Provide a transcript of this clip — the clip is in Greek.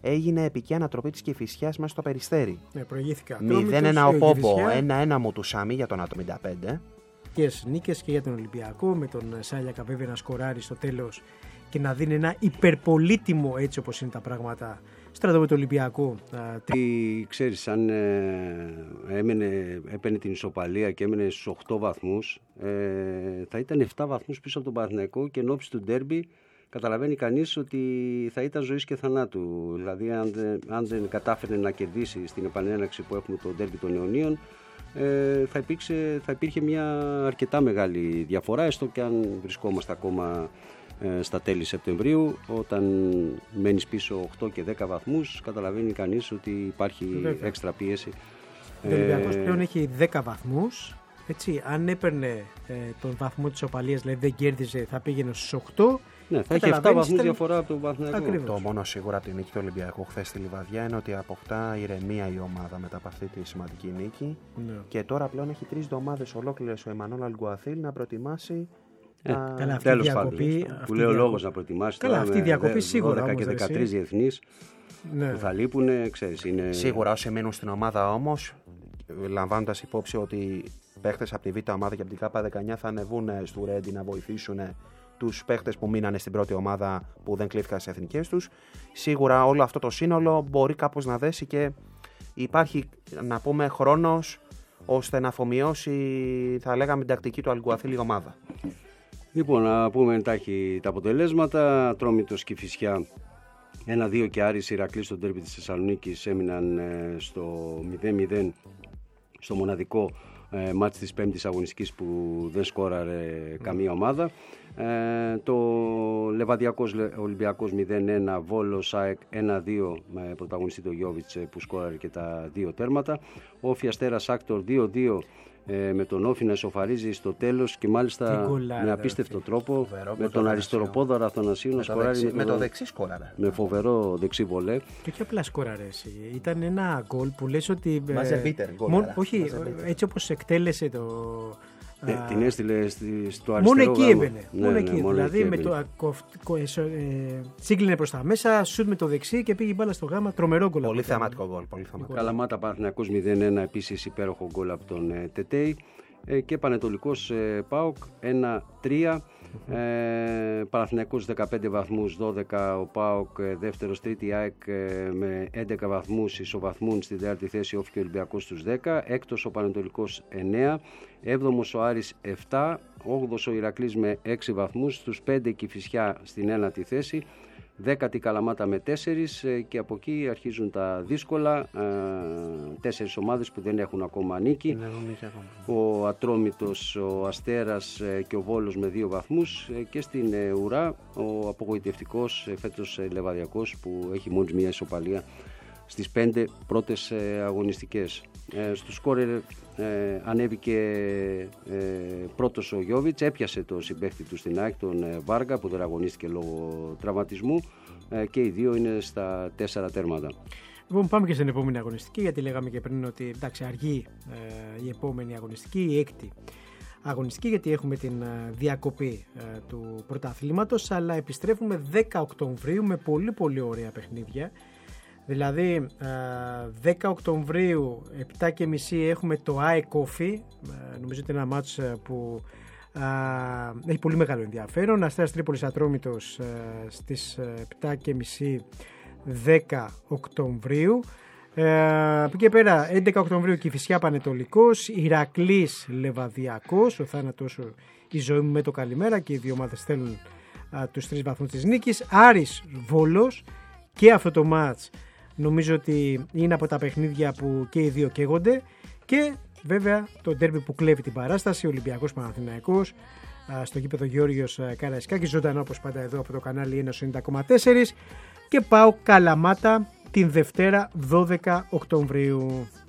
έγινε επική ανατροπή της Κηφισιάς μέσα στο Περιστέρι. Προηγήθηκα. 0-1 ο Πόμπο, 1-1 μου του Σάμι για τον Ατομιντά 5. Και νίκες και για τον Ολυμπιακό, με τον Σάλιακα βέβαια να σκοράρει στο τέλος και να δίνει ένα υπερπολίτιμο, έτσι όπως είναι τα πράγματα, στρατόπεδο του Ολυμπιακού. Ξέρεις, αν έπαιρνε την ισοπαλία και έμενε στους 8 βαθμούς, θα ήταν 7 βαθμούς πίσω από τον Παναθηναϊκό και εν ώψη του ντέρμπι καταλαβαίνει κανείς ότι θα ήταν ζωής και θανάτου. Δηλαδή, αν δεν κατάφερε να κερδίσει στην επανέναρξη που έχουμε το ντέρμπι των Αιωνίων, θα υπήρχε μια αρκετά μεγάλη διαφορά, έστω και αν βρισκόμαστε ακόμα στα τέλη Σεπτεμβρίου. Όταν μένεις πίσω 8 και 10 βαθμούς, καταλαβαίνει κανείς ότι υπάρχει έξτρα πίεση. Ο Ολυμπιακός πλέον έχει 10 βαθμούς. Έτσι, αν έπαιρνε τον βαθμό της οπαλίας, δηλαδή δεν κέρδιζε, θα πήγαινε στους 8. Ναι, θα έχει 7 βαθμούς διαφορά από τον Παναθηναϊκό. Το μόνο σίγουρα από τη νίκη του Ολυμπιακού χθες στη Λιβαδιά είναι ότι αποκτά ηρεμία η ομάδα μετά από αυτή τη σημαντική νίκη. Ναι. Και τώρα πλέον έχει 3 εβδομάδες ολόκληρες ο Εμμανουέλ Αλγκουαθίλ να προετοιμάσει. Καλά, αυτή η διακοπή. Που λέει ο λόγος να προετοιμάσει. Καλά, αυτή η διακοπή σίγουρα. 12 και 13 διεθνείς που θα λείπουν, ξέρεις. Είναι... Σίγουρα όσοι μείνουν στην ομάδα όμως, λαμβάνοντας υπόψη ότι παίχτες από τη Β' ομάδα και από την K19 θα ανεβούν στο Ρέντι να βοηθήσουν τους παίχτες που μείνανε στην πρώτη ομάδα που δεν κλείθηκαν στις εθνικές τους. Σίγουρα όλο αυτό το σύνολο μπορεί κάπως να δέσει και υπάρχει, να πούμε, χρόνος ώστε να αφομοιώσει, θα λέγαμε, την τακτική του Αλγκουαθίλ η ομάδα. Λοιπόν, να πούμε εντάχει τα αποτελέσματα. Ατρόμητος Κηφισιά 1-2 και Άρης Ηρακλής στο ντέρμπι της Θεσσαλονίκης έμειναν στο 0-0 στο μοναδικό μάτς της πέμπτης αγωνιστικής που δεν σκόραρε καμία ομάδα. Το Λεβαδιακός Ολυμπιακός 0-1, Βόλος ΑΕΚ 1-2 με πρωταγωνιστή το Γιώβιτς που σκόραρε και τα 2 τέρματα. Όφι Αστέρας Άκτορ 2-2 με τον Όφι να ισοφαρίζει στο τέλος και μάλιστα με απίστευτο τρόπο, με τον αριστεροπόδαρο Αθανασίου να σκοράρει με το δεξί σκόραρε. Με φοβερό δεξί βολέ. Και όχι απλά σκόραρε. Ήταν ένα γκολ που λες ότι. Μάζε μπίτερ γκολ. Όχι, έτσι όπως εκτέλεσε το. Την έστειλε στο αριστερό. Μόνο εκεί γάμο. έμπαινε. Ναι, μόνο εκεί. Δηλαδή εκεί με το τσίγκλινε προς τα μέσα, σουτ με το δεξί και πήγε μπάλα στο γάμα. Τρομερό γκολ. Πολύ θεαματικό γκολ. Καλαμάτα Παναθηναϊκός 0-1, επίσης υπέροχο γκολ από τον Τετέι. Και Πανετολικός ΠΑΟΚ 1-3. Παναθηναϊκός 15 βαθμούς, 12 ο ΠΑΟΚ δεύτερος, τρίτη ΑΕΚ με 11 βαθμούς, ισοβαθμούν στη δεύτερη θέση Όφη και Ολυμπιακός στους 10, έκτος ο Πανετολικός 9, έβδομος ο Άρης 7, όγδος ο Ηρακλής με 6 βαθμούς, στους 5 Κηφισιά στην ένατη θέση, 10η Καλαμάτα με 4 και από εκεί αρχίζουν τα δύσκολα. 4 ομάδες που δεν έχουν ακόμα νίκη. Ο Ατρόμητος, ο Αστέρας και ο Βόλος με 2 βαθμούς και στην ουρά ο απογοητευτικός φέτος Λεβαδιακός που έχει μόλις μια ισοπαλία στις 5 πρώτες αγωνιστικές. Στους σκόρερ ανέβηκε πρώτος ο Γιώβιτς, έπιασε το συμπαίχτη του στην ΑΕΚ, τον Βάργα, που δεν αγωνίστηκε λόγω τραυματισμού, και οι δύο είναι στα 4 τέρματα. Λοιπόν, πάμε και στην επόμενη αγωνιστική, γιατί λέγαμε και πριν ότι εντάξει, αργεί η επόμενη αγωνιστική, η έκτη αγωνιστική, γιατί έχουμε την διακοπή του πρωταθλήματος, αλλά επιστρέφουμε 10 Οκτωβρίου με πολύ πολύ ωραία παιχνίδια. Δηλαδή 10 Οκτωβρίου 7.30 έχουμε το ΑΕΚ Όφι, νομίζω ότι είναι ένα μάτς που έχει πολύ μεγάλο ενδιαφέρον. Αστέρας Τρίπολης Ατρόμητος στις 7.30 10 Οκτωβρίου. Από εκεί πέρα 11 Οκτωβρίου Κηφισιά Πανετολικός, Ηρακλής Λεβαδιακός, ο θάνατος η ζωή μου με το καλημέρα, και οι δύο ομάδες θέλουν τους 3 βαθμούς της νίκης. Άρης Βόλος, και αυτό το μάτς νομίζω ότι είναι από τα παιχνίδια που και οι δύο καίγονται, και βέβαια το ντέρμπι που κλέβει την παράσταση, Ολυμπιακός Παναθηναϊκός στο γήπεδο Γεώργιος Καραϊσκάκης, ζωντανό όπως πάντα εδώ από το κανάλι 190,4, και πάω Καλαμάτα την Δευτέρα 12 Οκτωβρίου.